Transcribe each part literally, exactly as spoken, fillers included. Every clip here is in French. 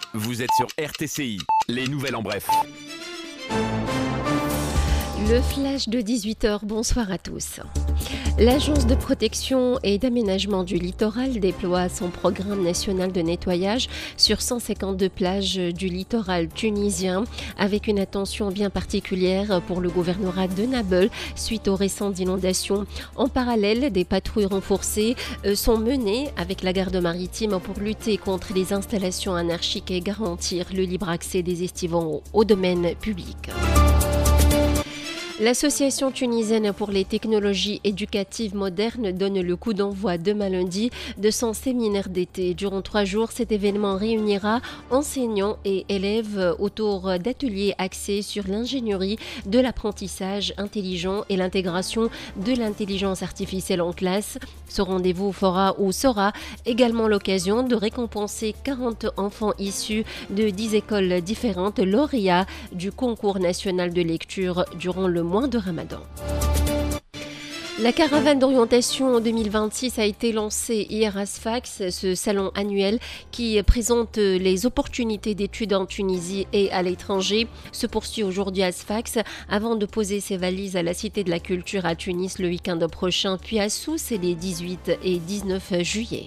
Vous êtes sur R T C I, les nouvelles en bref. Le flash de dix-huit heures, bonsoir à tous. L'Agence de protection et d'aménagement du littoral déploie son programme national de nettoyage sur cent cinquante-deux plages du littoral tunisien, avec une attention bien particulière pour le gouvernorat de Nabeul suite aux récentes inondations. En parallèle, des patrouilles renforcées sont menées avec la garde maritime pour lutter contre les installations anarchiques et garantir le libre accès des estivants au domaine public. L'Association tunisienne pour les technologies éducatives modernes donne le coup d'envoi demain lundi de son séminaire d'été. Durant trois jours, cet événement réunira enseignants et élèves autour d'ateliers axés sur l'ingénierie de l'apprentissage intelligent et l'intégration de l'intelligence artificielle en classe. Ce rendez-vous fera ou sera également l'occasion de récompenser quarante enfants issus de dix écoles différentes lauréats du concours national de lecture durant le mois de Ramadan. La caravane d'orientation deux mille vingt-six a été lancée hier à Sfax, ce salon annuel qui présente les opportunités d'études en Tunisie et à l'étranger, se poursuit aujourd'hui à Sfax avant de poser ses valises à la Cité de la Culture à Tunis le week-end prochain, puis à Sousse les dix-huit et dix-neuf juillet.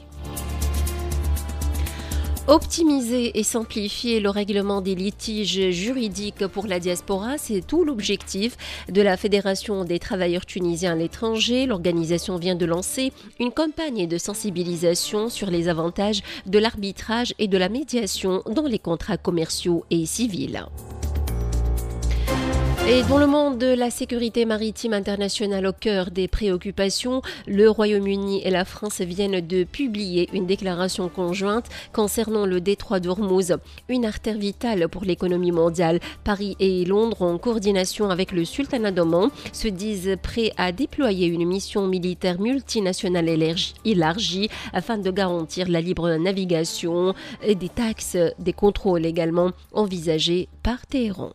Optimiser et simplifier le règlement des litiges juridiques pour la diaspora, c'est tout l'objectif de la Fédération des travailleurs tunisiens à l'étranger. L'organisation vient de lancer une campagne de sensibilisation sur les avantages de l'arbitrage et de la médiation dans les contrats commerciaux et civils. Et dans le monde de la sécurité maritime internationale au cœur des préoccupations, le Royaume-Uni et la France viennent de publier une déclaration conjointe concernant le détroit d'Ormuz, une artère vitale pour l'économie mondiale. Paris et Londres, en coordination avec le Sultanat d'Oman, se disent prêts à déployer une mission militaire multinationale élargie afin de garantir la libre navigation et des taxes, des contrôles également envisagés par Téhéran.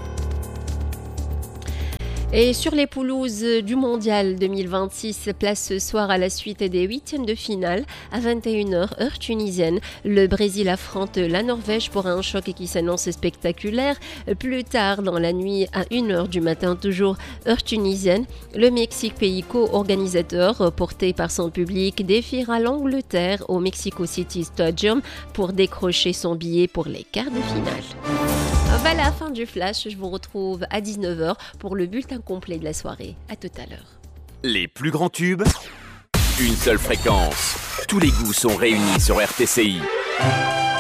Et sur les pelouses du Mondial deux mille vingt-six, place ce soir à la suite des huitièmes de finale à vingt et une heures, heure tunisienne. Le Brésil affronte la Norvège pour un choc qui s'annonce spectaculaire. Plus tard dans la nuit, à une heure du matin, toujours heure tunisienne, le Mexique, pays co-organisateur, porté par son public, défiera l'Angleterre au Mexico City Stadium pour décrocher son billet pour les quarts de finale. Voilà la fin du flash, je vous retrouve à dix-neuf heures pour le bulletin complet de la soirée. À tout à l'heure. Les plus grands tubes, une seule fréquence. Tous les goûts sont réunis sur R T C I.